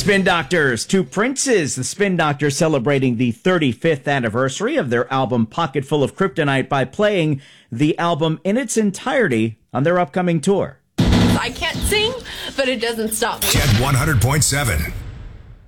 Spin Doctors, Two Princes. The Spin Doctors celebrating the 35th anniversary of their album Pocketful of Kryptonite by playing the album in its entirety on their upcoming tour. I can't sing, but it doesn't stop me. Jet 100.7.